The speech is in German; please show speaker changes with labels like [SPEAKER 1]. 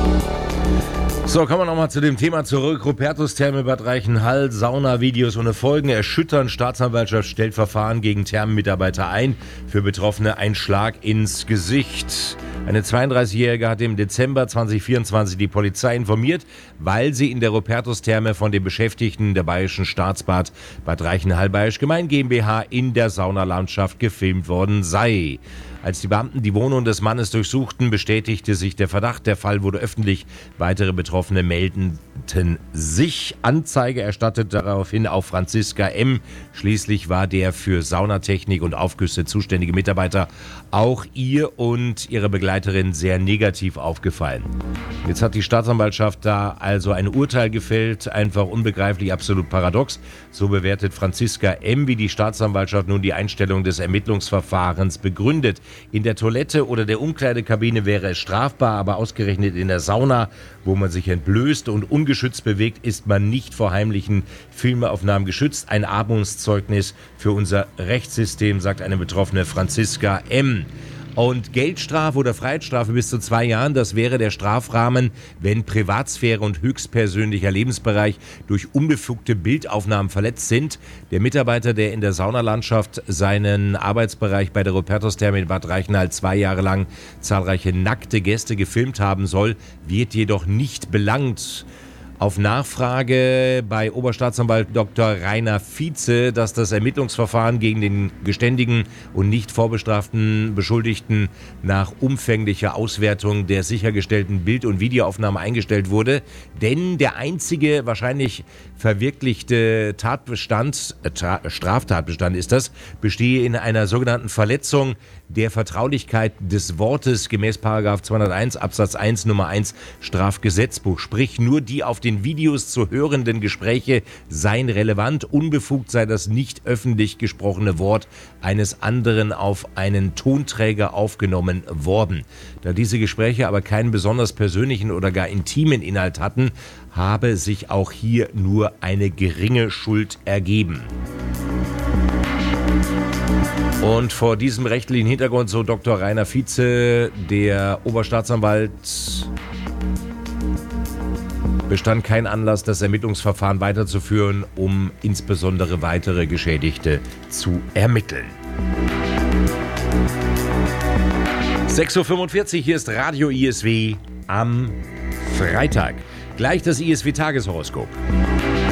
[SPEAKER 1] So, kommen wir nochmal zu dem Thema zurück. Rupertus-Therme Bad Reichenhall, Saunavideos ohne Folgen erschüttern. Staatsanwaltschaft stellt Verfahren gegen Thermenmitarbeiter ein. Für Betroffene ein Schlag ins Gesicht. Eine 32-Jährige hat im Dezember 2024 die Polizei informiert, weil sie in der Rupertus-Therme von den Beschäftigten der Bayerischen Staatsbad Bad Reichenhall Bayerische Gemein GmbH in der Saunalandschaft gefilmt worden sei. Als die Beamten die Wohnung des Mannes durchsuchten, bestätigte sich der Verdacht. Der Fall wurde öffentlich. Weitere Betroffene meldeten sich. Anzeige erstattet daraufhin auf Franziska M. Schließlich war der für Saunatechnik und Aufgüsse zuständige Mitarbeiter auch ihr und ihre Begleiterin sehr negativ aufgefallen. Jetzt hat die Staatsanwaltschaft da also ein Urteil gefällt. Einfach unbegreiflich, absolut paradox. So bewertet Franziska M., wie die Staatsanwaltschaft nun die Einstellung des Ermittlungsverfahrens begründet. In der Toilette oder der Umkleidekabine wäre es strafbar, aber ausgerechnet in der Sauna, wo man sich entblößt und ungeschützt bewegt, ist man nicht vor heimlichen Filmeaufnahmen geschützt. Ein Armutszeugnis für unser Rechtssystem, sagt eine betroffene Franziska M. Und Geldstrafe oder Freiheitsstrafe bis zu 2 Jahren, das wäre der Strafrahmen, wenn Privatsphäre und höchstpersönlicher Lebensbereich durch unbefugte Bildaufnahmen verletzt sind. Der Mitarbeiter, der in der Saunalandschaft seinen Arbeitsbereich bei der Rupertus-Therme in Bad Reichenhall 2 Jahre lang zahlreiche nackte Gäste gefilmt haben soll, wird jedoch nicht belangt. Auf Nachfrage bei Oberstaatsanwalt Dr. Rainer Vize, dass das Ermittlungsverfahren gegen den geständigen und nicht vorbestraften Beschuldigten nach umfänglicher Auswertung der sichergestellten Bild- und Videoaufnahmen eingestellt wurde, denn der einzige wahrscheinlich verwirklichte Straftatbestand ist das, bestehe in einer sogenannten Verletzung der Vertraulichkeit des Wortes gemäß § 201 Absatz 1 Nummer 1 Strafgesetzbuch. Sprich, nur die auf den Videos zu hörenden Gespräche seien relevant. Unbefugt sei das nicht öffentlich gesprochene Wort eines anderen auf einen Tonträger aufgenommen worden. Da diese Gespräche aber keinen besonders persönlichen oder gar intimen Inhalt hatten, habe sich auch hier nur eine geringe Schuld ergeben. Und vor diesem rechtlichen Hintergrund, so Dr. Rainer Vize, der Oberstaatsanwalt, bestand kein Anlass, das Ermittlungsverfahren weiterzuführen, um insbesondere weitere Geschädigte zu ermitteln. 6.45 Uhr, hier ist Radio ISW am Freitag. Gleich das ISW-Tageshoroskop.